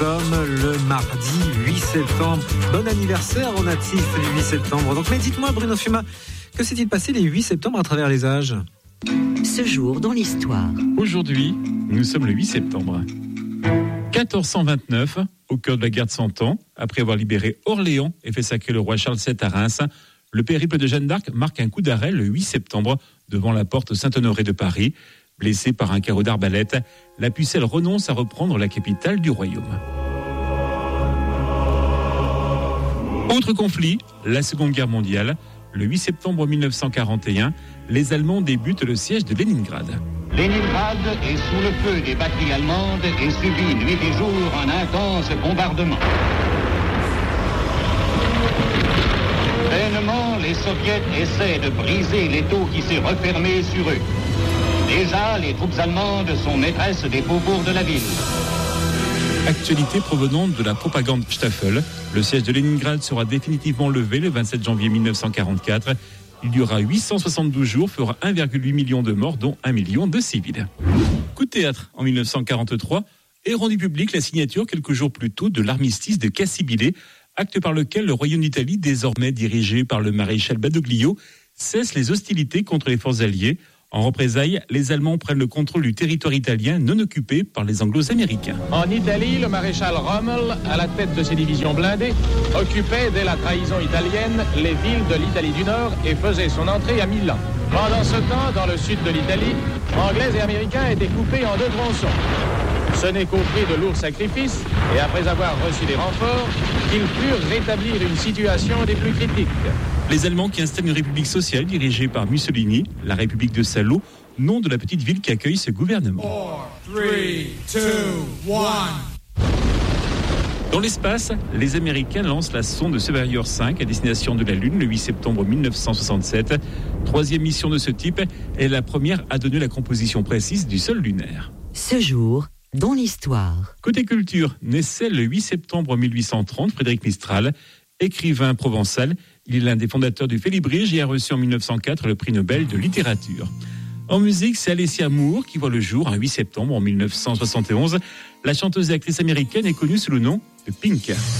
sommes le mardi 8 septembre. Bon anniversaire aux natifs du 8 septembre. Donc, mais dites-moi, Bruno Fuma, que s'est-il passé les 8 septembre à travers les âges ? Ce jour dans l'histoire. Aujourd'hui, nous sommes le 8 septembre. 1429, au cœur de la guerre de 100 ans, après avoir libéré Orléans et fait sacrer le roi Charles VII à Reims, le périple de Jeanne d'Arc marque un coup d'arrêt le 8 septembre devant la porte Saint-Honoré de Paris. Blessée par un carreau d'arbalète, la pucelle renonce à reprendre la capitale du royaume. Autre conflit, la Seconde Guerre mondiale. Le 8 septembre 1941, les Allemands débutent le siège de Leningrad. Leningrad est sous le feu des batteries allemandes et subit nuit et jour un intense bombardement. Vainement, les soviets essaient de briser l'étau qui s'est refermé sur eux. Déjà, les troupes allemandes sont maîtresses des faubourgs de la ville. Actualité provenante de la propagande Staffel. Le siège de Leningrad sera définitivement levé le 27 janvier 1944. Il y aura 872 jours, fera 1,8 million de morts, dont 1 million de civils. Coup de théâtre en 1943 et rendu public la signature quelques jours plus tôt de l'armistice de Cassibile, acte par lequel le Royaume d'Italie, désormais dirigé par le maréchal Badoglio, cesse les hostilités contre les forces alliées. En représailles, les Allemands prennent le contrôle du territoire italien non occupé par les Anglo-Américains. En Italie, le maréchal Rommel, à la tête de ses divisions blindées, occupait dès la trahison italienne les villes de l'Italie du Nord et faisait son entrée à Milan. Pendant ce temps, dans le sud de l'Italie, Anglais et Américains étaient coupés en deux tronçons. Ce n'est qu'au prix de lourds sacrifices, et après avoir reçu des renforts, qu'ils purent rétablir une situation des plus critiques. Les Allemands qui installent une république sociale dirigée par Mussolini, la République de Salo, nom de la petite ville qui accueille ce gouvernement. 4, 3, 2, 1. Dans l'espace, les Américains lancent la sonde Surveyor 5 à destination de la Lune le 8 septembre 1967. Troisième mission de ce type, et la première à donner la composition précise du sol lunaire. Ce jour dans l'histoire. Côté culture, naissait le 8 septembre 1830 Frédéric Mistral, écrivain provençal. Il est l'un des fondateurs du Félibrige et a reçu en 1904 le prix Nobel de littérature. En musique, c'est Alessia Moore qui voit le jour un 8 septembre en 1971. La chanteuse et actrice américaine est connue sous le nom de Pink.